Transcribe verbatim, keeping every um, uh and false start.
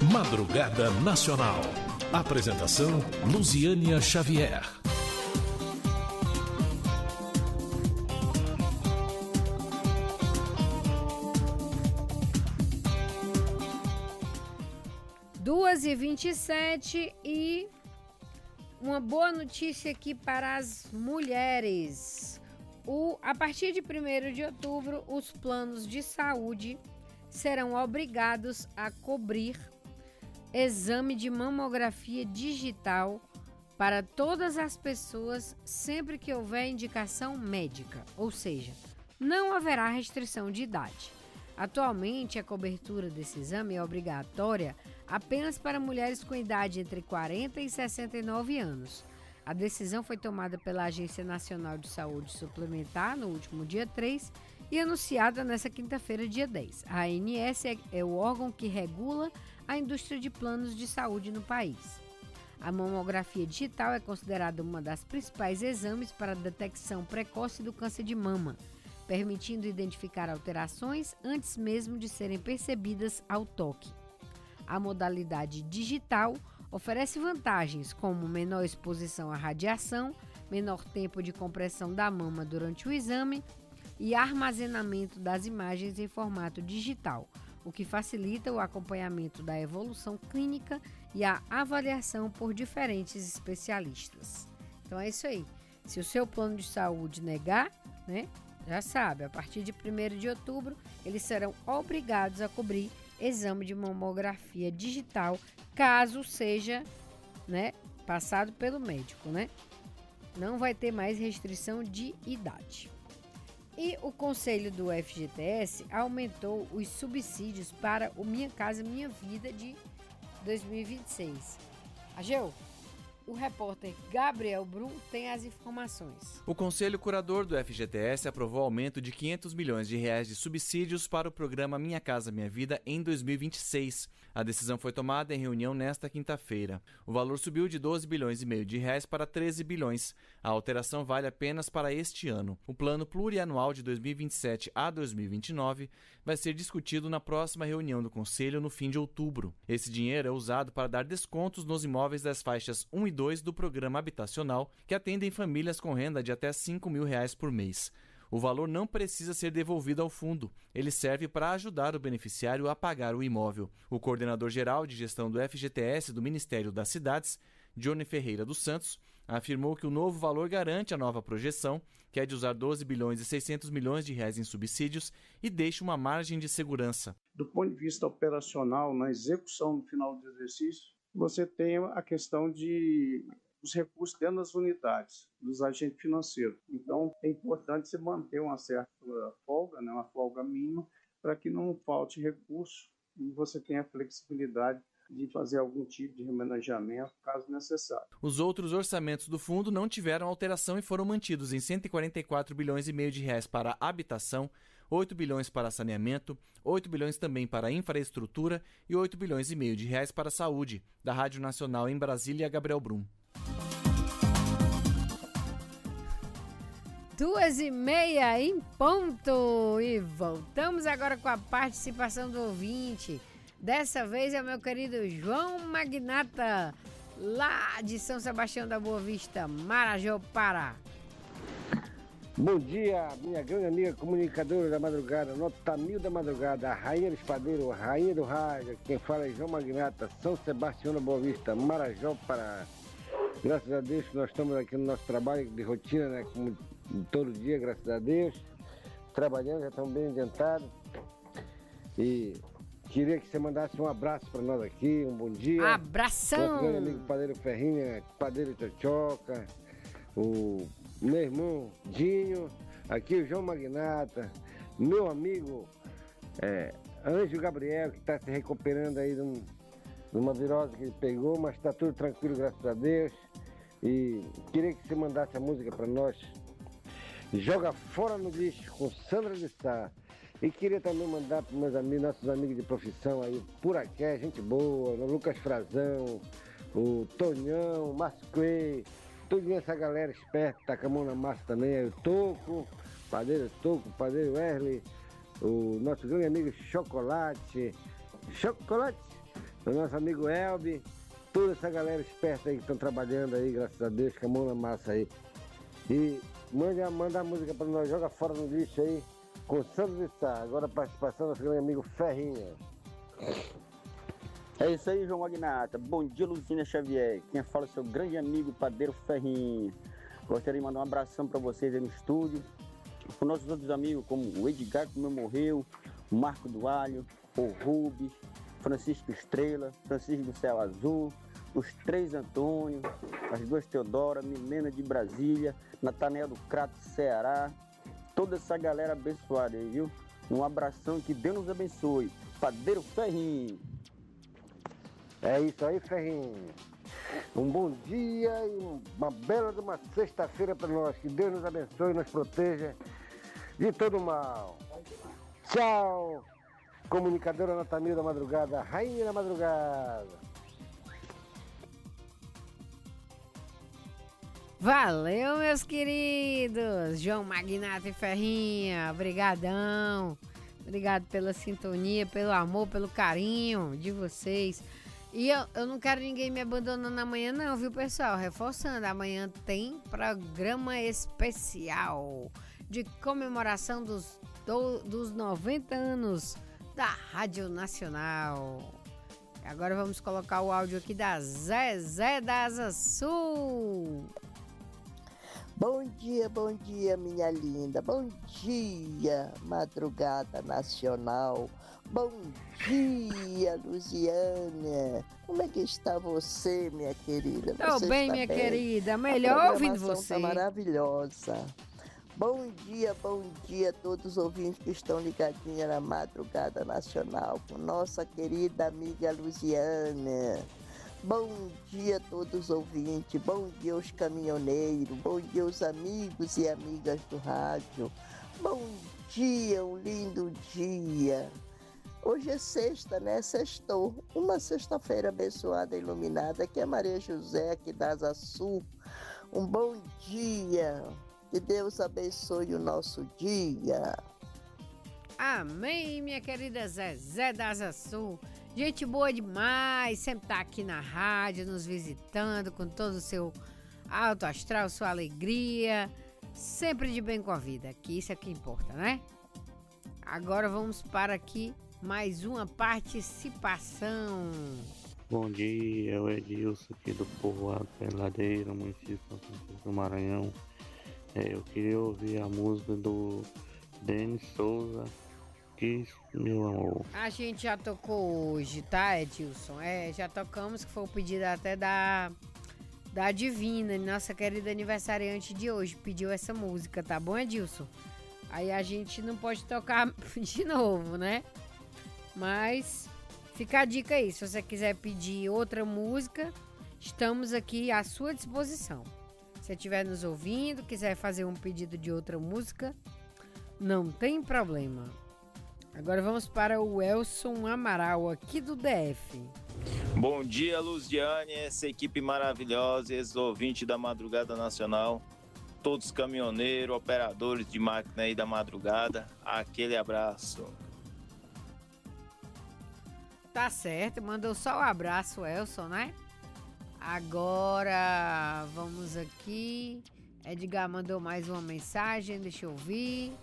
Madrugada Nacional. Apresentação Luziânia Xavier. duas e vinte e sete e uma boa notícia aqui para as mulheres. O, a partir de primeiro de outubro, os planos de saúde serão obrigados a cobrir exame de mamografia digital para todas as pessoas sempre que houver indicação médica, ou seja, não haverá restrição de idade. Atualmente, a cobertura desse exame é obrigatória apenas para mulheres com idade entre quarenta e sessenta e nove anos. A decisão foi tomada pela Agência Nacional de Saúde Suplementar no último dia três e anunciada nesta quinta-feira, dia dez. A A N S é, é o órgão que regula a indústria de planos de saúde no país. A mamografia digital é considerada uma das principais exames para a detecção precoce do câncer de mama, permitindo identificar alterações antes mesmo de serem percebidas ao toque. A modalidade digital oferece vantagens como menor exposição à radiação, menor tempo de compressão da mama durante o exame e armazenamento das imagens em formato digital, o que facilita o acompanhamento da evolução clínica e a avaliação por diferentes especialistas. Então é isso aí. Se o seu plano de saúde negar, né? Já sabe, a partir de primeiro de outubro, eles serão obrigados a cobrir exame de mamografia digital, caso seja, né, passado pelo médico, né? Não vai ter mais restrição de idade. E o Conselho do F G T S aumentou os subsídios para o Minha Casa Minha Vida de dois mil e vinte e seis. Ageu, o repórter Gabriel Brum tem as informações. O Conselho Curador do F G T S aprovou o aumento de quinhentos milhões de reais de subsídios para o programa Minha Casa Minha Vida em dois mil e vinte e seis. A decisão foi tomada em reunião nesta quinta-feira. O valor subiu de doze bilhões e meio de reais para treze bilhões. A alteração vale apenas para este ano. O plano plurianual de dois mil e vinte e sete a dois mil e vinte e nove vai ser discutido na próxima reunião do Conselho no fim de outubro. Esse dinheiro é usado para dar descontos nos imóveis das faixas um e dois do programa habitacional, que atendem famílias com renda de até cinco mil reais por mês. O valor não precisa ser devolvido ao fundo. Ele serve para ajudar o beneficiário a pagar o imóvel. O coordenador-geral de gestão do F G T S do Ministério das Cidades, Johnny Ferreira dos Santos, afirmou que o novo valor garante a nova projeção, que é de usar doze bilhões e seiscentos milhões de reais em subsídios, e deixa uma margem de segurança. Do ponto de vista operacional, na execução no final do exercício, você tem a questão de os recursos dentro das unidades, dos agentes financeiros. Então, é importante você manter uma certa folga, né, uma folga mínima, para que não falte recurso e você tenha flexibilidade de fazer algum tipo de remanejamento, caso necessário. Os outros orçamentos do fundo não tiveram alteração e foram mantidos em cento e quarenta e quatro bilhões e meio de reais para habitação, oito bilhões para saneamento, oito bilhões também para infraestrutura e oito bilhões e meio de reais para saúde. Da Rádio Nacional em Brasília, Gabriel Brum. Duas e meia em ponto e voltamos agora com a participação do ouvinte. Dessa vez é o meu querido João Magnata, lá de São Sebastião da Boa Vista, Marajó, Pará. Bom dia, minha grande amiga comunicadora da madrugada, nota mil da madrugada, a rainha do espadeiro, a rainha do rádio, quem fala é João Magnata, São Sebastião da Boa Vista, Marajó, Pará. Graças a Deus que nós estamos aqui no nosso trabalho de rotina, né, como todo dia, graças a Deus, trabalhando, já estamos bem adiantados. E queria que você mandasse um abraço para nós aqui, um bom dia. Abração! Nosso grande amigo Padeiro Ferrinha, Padeiro Tchotchoca, o meu irmão Dinho, aqui o João Magnata, meu amigo é, Ângelo Gabriel, que está se recuperando aí de, um, de uma virose que ele pegou, mas está tudo tranquilo, graças a Deus. E queria que você mandasse a música para nós, Joga Fora no Lixo, com Sandra de Sá. E queria também mandar para meus amigos, nossos amigos de profissão aí, Puraqué, gente boa, o Lucas Frazão, o Tonhão, o Masquei, toda essa galera esperta, tá com a mão na massa também, aí o Toco, Padeiro Toco, Padeiro Erle, o nosso grande amigo Chocolate, Chocolate, o nosso amigo Elbi, toda essa galera esperta aí que estão trabalhando aí, graças a Deus, com a mão na massa aí. E manda, manda a música para nós, joga fora no lixo aí, com Santos de Sá. Agora a participação do nosso grande amigo Ferrinha. É isso aí, João Magnata. Bom dia, Luziânia Xavier. Quem fala é seu grande amigo, Padeiro Ferrinha. Gostaria de mandar um abração para vocês aí no estúdio. Para nossos outros amigos, como o Edgar, que não morreu, o Marco do Alho, o Rubens, Francisco Estrela, Francisco do Céu Azul, os três Antônio, as duas Teodora, Milena de Brasília, Natanael do Crato, Ceará. Toda essa galera abençoada aí, viu? Um abração, que Deus nos abençoe. Padeiro Ferrinho. É isso aí, Ferrinho. Um bom dia e uma bela de uma sexta-feira para nós. Que Deus nos abençoe e nos proteja de todo mal. Tchau! Comunicadora Natamil da Madrugada, Rainha da Madrugada. Valeu, meus queridos! João Magnata e Ferrinha, obrigadão. Obrigado pela sintonia, pelo amor, pelo carinho de vocês. E eu, eu não quero ninguém me abandonando amanhã não, viu, pessoal? Reforçando, amanhã tem programa especial de comemoração dos, do, dos noventa anos da Rádio Nacional. Agora vamos colocar o áudio aqui da Zezé da Asa Sul. Bom dia, bom dia, minha linda. Bom dia, Madrugada Nacional. Bom dia, Luziânia. Como é que está você, minha querida? Tô Você bem, está minha bem? querida. Melhor ouvindo A você. programação tá maravilhosa. Bom dia, bom dia a todos os ouvintes que estão ligadinhos na Madrugada Nacional com nossa querida amiga Luziânia. Bom dia a todos os ouvintes, bom dia aos caminhoneiros, bom dia aos amigos e amigas do rádio. Bom dia, um lindo dia. Hoje é sexta, né? Sextou. Uma sexta-feira abençoada e iluminada, que é Maria José, aqui da Asa Sul. Um bom dia. Que Deus abençoe o nosso dia. Amém, minha querida Zezé da Asa Sul. Gente boa demais, sempre tá aqui na rádio, nos visitando com todo o seu alto astral, sua alegria. Sempre de bem com a vida, que isso é que importa, né? Agora vamos para aqui mais uma participação. Bom dia, o Edilson aqui do Povoado Peladeira, município de São Francisco do Maranhão. É, eu queria ouvir a música do Denis Souza, Kiss, meu amor. A gente já tocou hoje, tá, Edilson? É, já tocamos, que foi o pedido até da, da Divina, nossa querida aniversariante de hoje, pediu essa música, tá bom, Edilson? Aí a gente não pode tocar de novo, né? Mas fica a dica aí, se você quiser pedir outra música, estamos aqui à sua disposição. Se você estiver nos ouvindo, quiser fazer um pedido de outra música, não tem problema. Agora vamos para o Elson Amaral, aqui do D F. Bom dia, Luziane, essa equipe maravilhosa, esses ouvintes da Madrugada Nacional, todos caminhoneiros, operadores de máquina aí da madrugada, aquele abraço. Tá certo, mandou só um abraço, Elson, né? Agora vamos aqui. Edgar mandou mais uma mensagem, deixa eu ouvir.